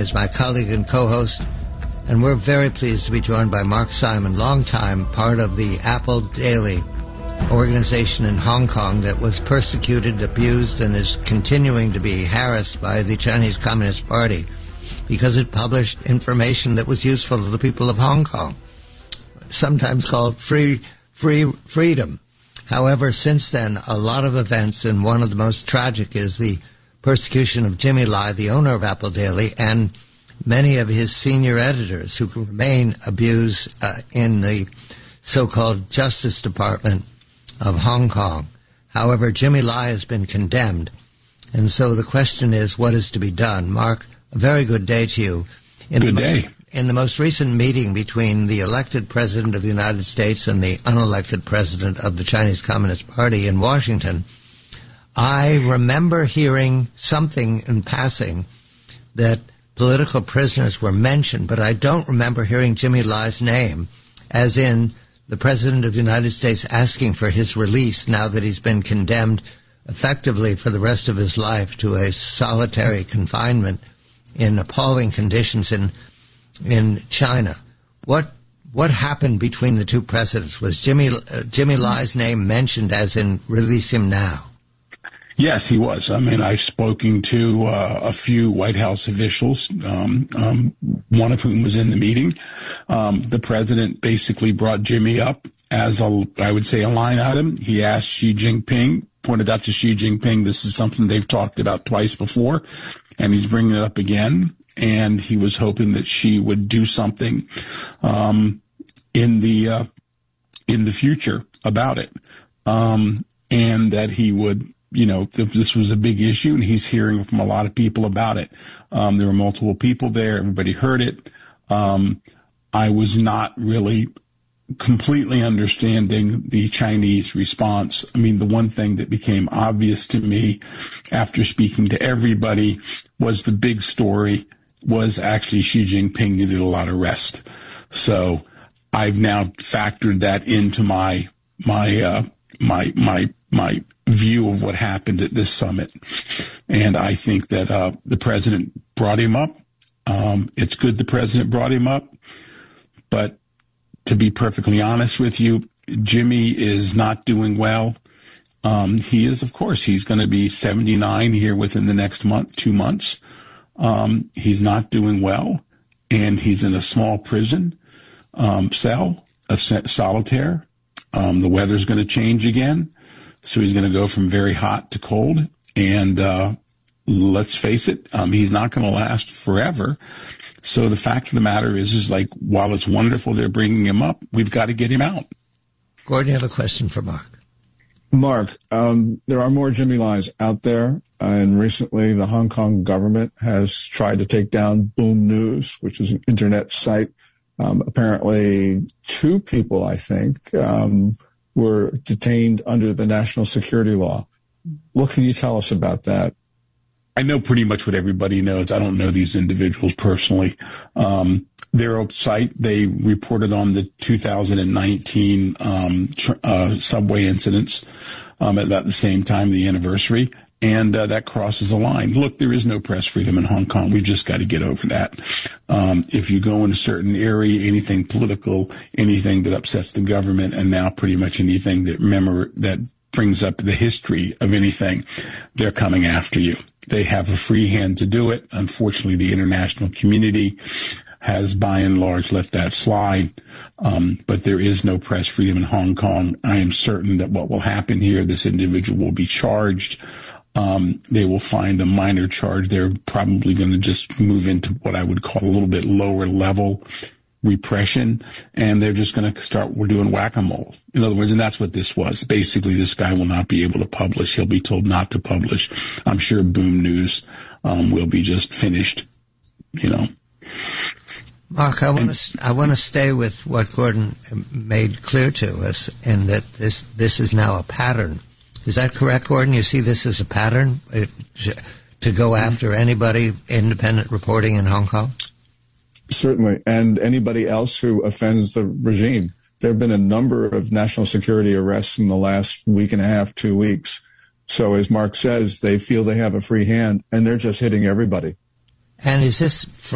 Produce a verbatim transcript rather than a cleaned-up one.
is my colleague and co-host, and we're very pleased to be joined by Mark Simon, longtime part of the Apple Daily organization in Hong Kong that was persecuted, abused, and is continuing to be harassed by the Chinese Communist Party because it published information that was useful to the people of Hong Kong, sometimes called free, free freedom. However, since then, a lot of events, and one of the most tragic is the persecution of Jimmy Lai, the owner of Apple Daily, and many of his senior editors who remain abused uh, in the so-called Justice Department of Hong Kong. However, Jimmy Lai has been condemned, and so the question is, what is to be done? Mark, a very good day to you. In good the day. Most, in the most recent meeting between the elected president of the United States and the unelected president of the Chinese Communist Party in Washington, I remember hearing something in passing that political prisoners were mentioned, but I don't remember hearing Jimmy Lai's name, as in the President of the United States asking for his release now that he's been condemned effectively for the rest of his life to a solitary confinement in appalling conditions in in China. What what happened between the two presidents? Was Jimmy uh, Jimmy Lai's name mentioned as in release him now? Yes, he was. I mean, I've spoken to uh, a few White House officials, um, um, one of whom was in the meeting. Um, the president basically brought Jimmy up as, a, I would say, a line item. He asked Xi Jinping, pointed out to Xi Jinping, this is something they've talked about twice before, and he's bringing it up again. And he was hoping that Xi would do something um, in the uh, in the future about it, um, and that he would. You know, this was a big issue, and he's hearing from a lot of people about it. Um, there were multiple people there. Everybody heard it. Um, I was not really completely understanding the Chinese response. I mean, the one thing that became obvious to me after speaking to everybody was the big story was actually Xi Jinping needed a lot of rest. So I've now factored that into my my uh, my my my view of what happened at this summit. And I think that uh, the president brought him up. Um, it's good the president brought him up. But to be perfectly honest with you, Jimmy is not doing well. Um, he is, of course, he's going to be seventy-nine here within the next month, two months. Um, he's not doing well. And he's in a small prison um, cell, a solitaire. Um, the weather's going to change again. So he's going to go from very hot to cold. And uh, let's face it, um, he's not going to last forever. So the fact of the matter is, is like, while it's wonderful they're bringing him up, we've got to get him out. Gordon, you have a question for Mark. Mark, um, there are more Jimmy Lais out there. Uh, and recently the Hong Kong government has tried to take down Boom News, which is an internet site. Um, apparently two people, I think, um, were detained under the national security law. What can you tell us about that? I know pretty much what everybody knows. I don't know these individuals personally. Um, their site, they reported on the two thousand nineteen um, tr- uh, subway incidents um, at about the same time, the anniversary, and uh, that crosses a line. Look, there is no press freedom in Hong Kong. We've just got to get over that. Um, if you go in a certain area, anything political, anything that upsets the government, and now pretty much anything that remember that brings up the history of anything, they're coming after you. They have a free hand to do it. Unfortunately, the international community has by and large let that slide. Um, but there is no press freedom in Hong Kong. I am certain that what will happen here, this individual will be charged. Um, they will find a minor charge. They're probably going to just move into what I would call a little bit lower level repression, and they're just going to start, we're doing whack-a-mole. In other words, and that's what this was. Basically, this guy will not be able to publish. He'll be told not to publish. I'm sure Boom News um, will be just finished, you know. Mark, I want to I want to stay with what Gordon made clear to us, and that this this is now a pattern. Is that correct, Gordon? You see this as a pattern it, to go after anybody independent reporting in Hong Kong? Certainly, and anybody else who offends the regime. There have been a number of national security arrests in the last week and a half, two weeks. So as Mark says, they feel they have a free hand, and they're just hitting everybody. And is this